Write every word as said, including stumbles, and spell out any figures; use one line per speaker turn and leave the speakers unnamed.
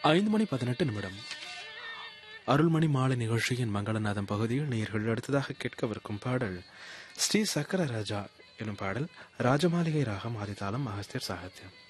ஐந்து மணி பதினெட்டு நிமிடம். அருள்மணி மாலை நிகழ்ச்சியின் மங்களநாதம் பகுதியில் நேயர்கள் அடுத்ததாக கேட்கவிருக்கும் பாடல் ஸ்ரீ சக்கரராஜா எனும் பாடல். ராஜமாளிகை ராகம் ஆதிதாளம் மகஸ்தர் சாகித்யம்.